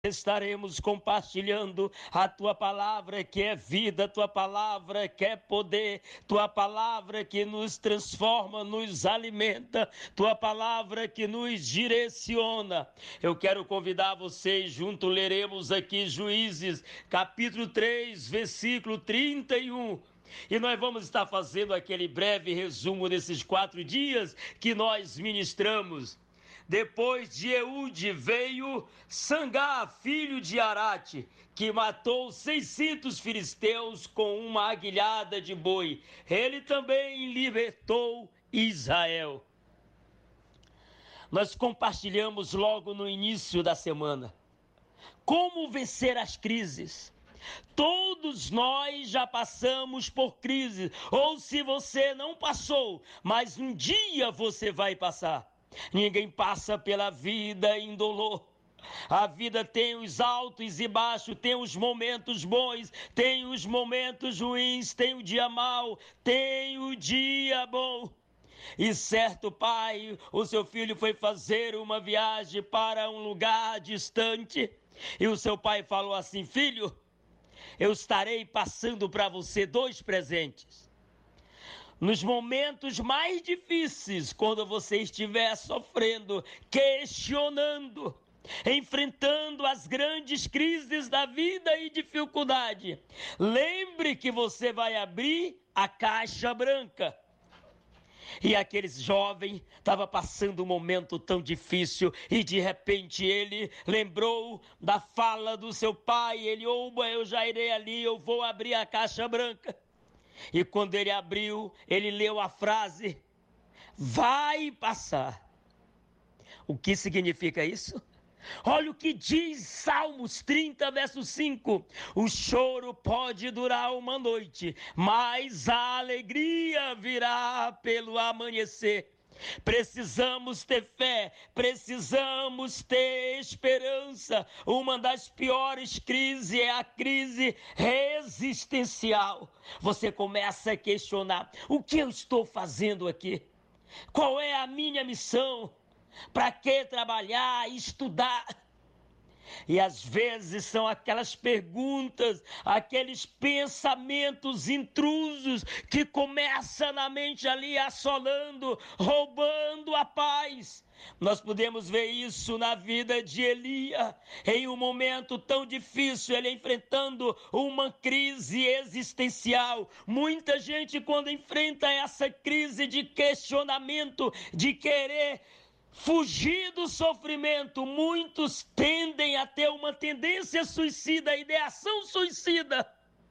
Estaremos compartilhando a tua palavra que é vida, tua palavra que é poder, tua palavra que nos transforma, nos alimenta, tua palavra que nos direciona. Eu quero convidar vocês, junto leremos aqui Juízes, capítulo 3, versículo 31. E nós vamos estar fazendo aquele breve resumo desses 4 dias que nós ministramos. Depois de Eude veio Sangá, filho de Arate, que matou 600 filisteus com uma aguilhada de boi. Ele também libertou Israel. Nós compartilhamos logo no início da semana como vencer as crises. Todos nós já passamos por crises, ou se você não passou, mas um dia você vai passar. Ninguém passa pela vida indolor. A vida tem os altos e baixos, tem os momentos bons, tem os momentos ruins, tem o dia mau, tem o dia bom. E certo pai, o seu filho foi fazer uma viagem para um lugar distante, e o seu pai falou assim: filho, eu estarei passando para você 2 presentes. Nos momentos mais difíceis, quando você estiver sofrendo, questionando, enfrentando as grandes crises da vida e dificuldade, lembre que você vai abrir a caixa branca. E aquele jovem estava passando um momento tão difícil e de repente ele lembrou da fala do seu pai. Ele: oba, eu já irei ali, eu vou abrir a caixa branca. E quando ele abriu, ele leu a frase: vai passar. O que significa isso? Olha o que diz Salmos 30, verso 5. O choro pode durar uma noite, mas a alegria virá pelo amanhecer. Precisamos ter fé, precisamos ter esperança. Uma das piores crises é a crise existencial. Você começa a questionar: o que eu estou fazendo aqui? Qual é a minha missão? Para que trabalhar, estudar? E às vezes são aquelas perguntas, aqueles pensamentos intrusos que começam na mente ali assolando, roubando a paz. Nós podemos ver isso na vida de Elia, em um momento tão difícil, ele enfrentando uma crise existencial. Muita gente, quando enfrenta essa crise de questionamento, de querer fugir do sofrimento, muitos tendem a ter uma tendência suicida, ideação suicida.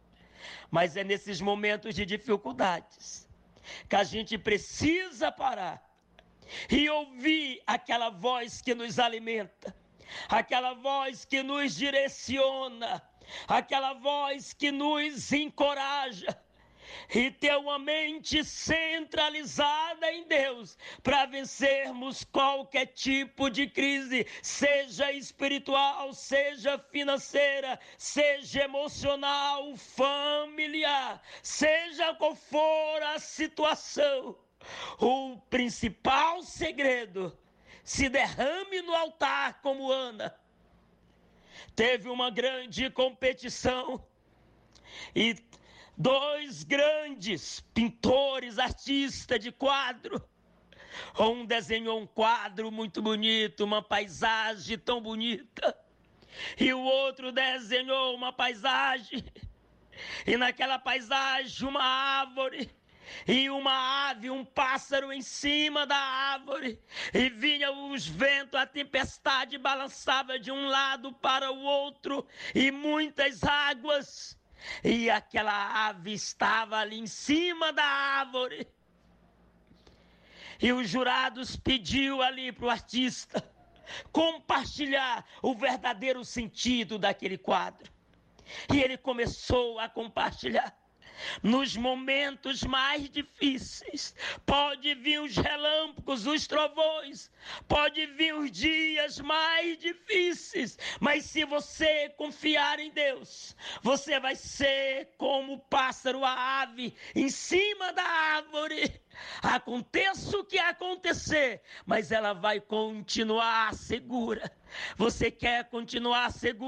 Mas é nesses momentos de dificuldades que a gente precisa parar e ouvir aquela voz que nos alimenta, aquela voz que nos direciona, aquela voz que nos encoraja, e ter uma mente centralizada em Deus para vencermos qualquer tipo de crise, seja espiritual, seja financeira, seja emocional, familiar, seja qual for a situação. O principal segredo: se derrame no altar como Ana. Teve uma grande competição e 2 grandes pintores, artistas de quadro. Um desenhou um quadro muito bonito, uma paisagem tão bonita. E o outro desenhou uma paisagem. E naquela paisagem uma árvore. E uma ave, um pássaro em cima da árvore. E vinha os ventos, a tempestade balançava de um lado para o outro. E muitas águas. E aquela ave estava ali em cima da árvore. E os jurados pediu ali para o artista compartilhar o verdadeiro sentido daquele quadro. E ele começou a compartilhar. Nos momentos mais difíceis, pode vir os relâmpagos, os trovões, pode vir os dias mais difíceis, mas se você confiar em Deus, você vai ser como o pássaro, a ave, em cima da árvore. Aconteça o que acontecer, mas ela vai continuar segura. Você quer continuar seguro?